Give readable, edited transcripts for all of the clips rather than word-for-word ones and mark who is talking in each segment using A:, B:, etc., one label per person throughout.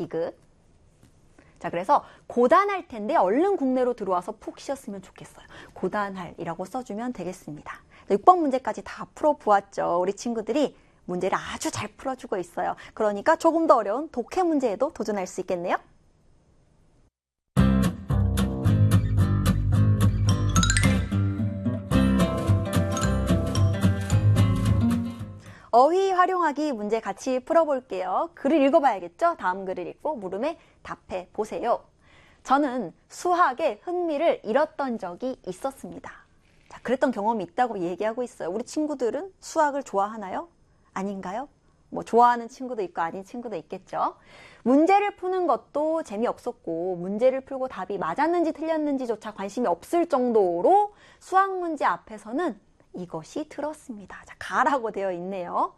A: 디귿. 자, 그래서 고단할 텐데 얼른 국내로 들어와서 푹 쉬었으면 좋겠어요. 고단할이라고 써주면 되겠습니다. 6번 문제까지 다 풀어보았죠. 우리 친구들이 문제를 아주 잘 풀어주고 있어요. 그러니까 조금 더 어려운 독해 문제에도 도전할 수 있겠네요. 어휘 활용하기 문제 같이 풀어볼게요. 글을 읽어봐야겠죠? 다음 글을 읽고 물음에 답해 보세요. 저는 수학에 흥미를 잃었던 적이 있었습니다. 자, 그랬던 경험이 있다고 얘기하고 있어요. 우리 친구들은 수학을 좋아하나요? 아닌가요? 뭐 좋아하는 친구도 있고 아닌 친구도 있겠죠. 문제를 푸는 것도 재미없었고 문제를 풀고 답이 맞았는지 틀렸는지조차 관심이 없을 정도로 수학 문제 앞에서는 이것이 들었습니다. 자, 가라고 되어 있네요.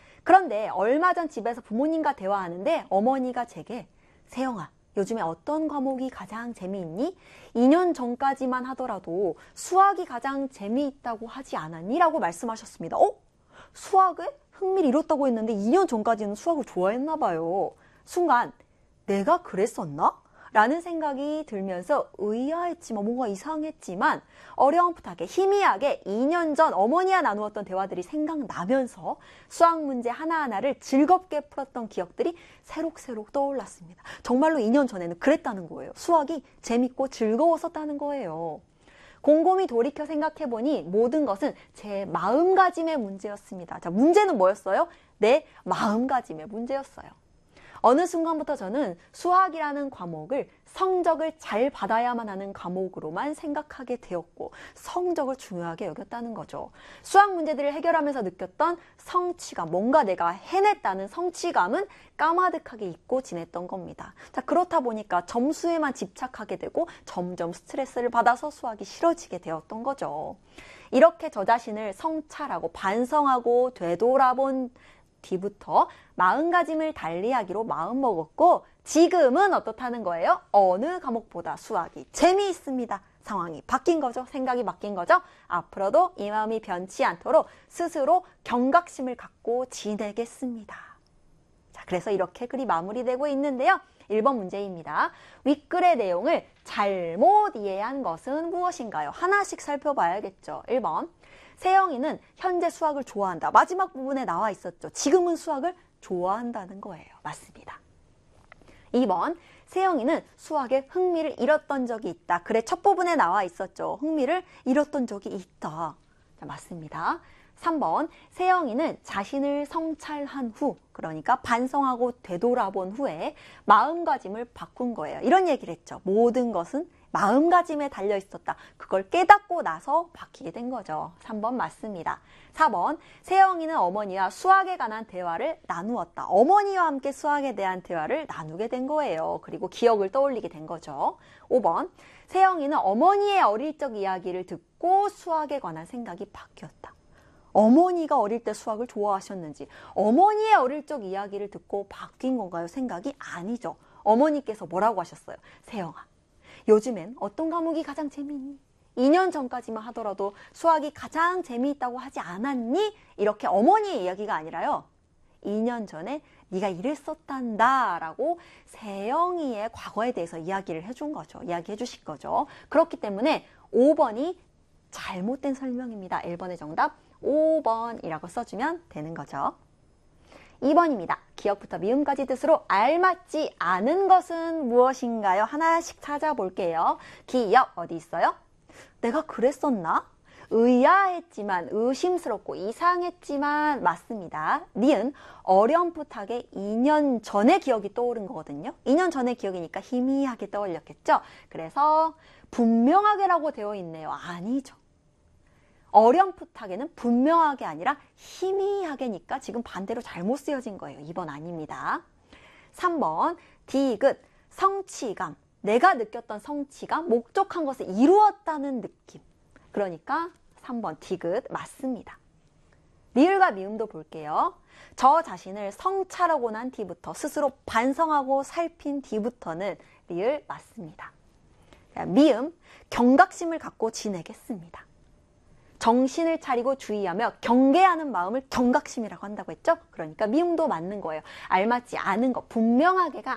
A: 그런데 얼마 전 집에서 부모님과 대화하는데 어머니가 제게 세영아, 요즘에 어떤 과목이 가장 재미있니? 2년 전까지만 하더라도 수학이 가장 재미있다고 하지 않았니? 라고 말씀하셨습니다. 수학에 흥미를 잃었다고 했는데 2년 전까지는 수학을 좋아했나 봐요. 순간 내가 그랬었나? 라는 생각이 들면서 의아했지만 뭔가 이상했지만 어렴풋하게 희미하게 2년 전 어머니와 나누었던 대화들이 생각나면서 수학 문제 하나하나를 즐겁게 풀었던 기억들이 새록새록 떠올랐습니다. 정말로 2년 전에는 그랬다는 거예요. 수학이 재밌고 즐거웠었다는 거예요. 곰곰이 돌이켜 생각해보니 모든 것은 제 마음가짐의 문제였습니다. 자, 문제는 뭐였어요? 내 마음가짐의 문제였어요. 어느 순간부터 저는 수학이라는 과목을 성적을 잘 받아야만 하는 과목으로만 생각하게 되었고 성적을 중요하게 여겼다는 거죠. 수학 문제들을 해결하면서 느꼈던 성취감, 뭔가 내가 해냈다는 성취감은 까마득하게 잊고 지냈던 겁니다. 자, 그렇다 보니까 점수에만 집착하게 되고 점점 스트레스를 받아서 수학이 싫어지게 되었던 거죠. 이렇게 저 자신을 성찰하고 반성하고 되돌아본 뒤부터 마음가짐을 달리하기로 마음먹었고 지금은 어떻다는 거예요? 어느 과목보다 수학이 재미있습니다. 상황이 바뀐 거죠. 생각이 바뀐 거죠. 앞으로도 이 마음이 변치 않도록 스스로 경각심을 갖고 지내겠습니다. 자, 그래서 이렇게 글이 마무리되고 있는데요. 1번 문제입니다. 윗글의 내용을 잘못 이해한 것은 무엇인가요? 하나씩 살펴봐야겠죠. 1번. 세영이는 현재 수학을 좋아한다. 마지막 부분에 나와 있었죠. 지금은 수학을 좋아한다는 거예요. 맞습니다. 2번, 세영이는 수학에 흥미를 잃었던 적이 있다. 그래, 첫 부분에 나와 있었죠. 흥미를 잃었던 적이 있다. 자, 맞습니다. 3번, 세영이는 자신을 성찰한 후, 그러니까 반성하고 되돌아본 후에 마음가짐을 바꾼 거예요. 이런 얘기를 했죠. 모든 것은 마음가짐에 달려 있었다. 그걸 깨닫고 나서 바뀌게 된 거죠. 3번 맞습니다. 4번, 세영이는 어머니와 수학에 관한 대화를 나누었다. 어머니와 함께 수학에 대한 대화를 나누게 된 거예요. 그리고 기억을 떠올리게 된 거죠. 5번, 세영이는 어머니의 어릴 적 이야기를 듣고 수학에 관한 생각이 바뀌었다. 어머니가 어릴 때 수학을 좋아하셨는지 어머니의 어릴 적 이야기를 듣고 바뀐 건가요? 생각이 아니죠. 어머니께서 뭐라고 하셨어요? 세영아, 요즘엔 어떤 과목이 가장 재미있니? 2년 전까지만 하더라도 수학이 가장 재미있다고 하지 않았니? 이렇게 어머니의 이야기가 아니라요. 2년 전에 네가 이랬었단다 라고 세영이의 과거에 대해서 이야기를 해준 거죠. 이야기해 주신 거죠. 그렇기 때문에 5번이 잘못된 설명입니다. 1번의 정답 5번이라고 써주면 되는 거죠. 2번입니다. 기억부터 미음까지 뜻으로 알맞지 않은 것은 무엇인가요? 하나씩 찾아볼게요. 기억 어디 있어요? 내가 그랬었나? 의아했지만 의심스럽고 이상했지만 맞습니다. 니은 어렴풋하게 2년 전의 기억이 떠오른 거거든요. 2년 전의 기억이니까 희미하게 떠올렸겠죠? 그래서 분명하게라고 되어 있네요. 아니죠. 어렴풋하게는 분명하게 아니라 희미하게니까 지금 반대로 잘못 쓰여진 거예요. 2번 아닙니다. 3번 디귿 성취감. 내가 느꼈던 성취감, 목적한 것을 이루었다는 느낌. 그러니까 3번 디귿 맞습니다. 리을과 미음도 볼게요. 저 자신을 성찰하고 난 뒤부터 스스로 반성하고 살핀 뒤부터는 리을 맞습니다. 미음 경각심을 갖고 지내겠습니다. 정신을 차리고 주의하며 경계하는 마음을 경각심이라고 한다고 했죠? 그러니까 미음도 맞는 거예요. 알맞지 않은 거, 분명하게가